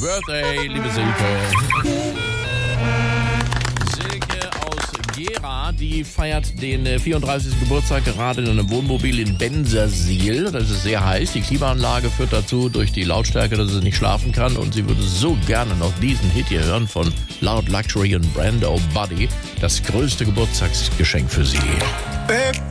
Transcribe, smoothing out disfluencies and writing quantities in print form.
Birthday, liebe Silke. Silke aus Gera, die feiert den 34. Geburtstag gerade in einem Wohnmobil in Bensersiel. Das ist sehr heiß. Die Klimaanlage führt dazu durch die Lautstärke, dass sie nicht schlafen kann. Und sie würde so gerne noch diesen Hit hier hören von Loud Luxury und Brando Buddy. Das größte Geburtstagsgeschenk für sie. Babe,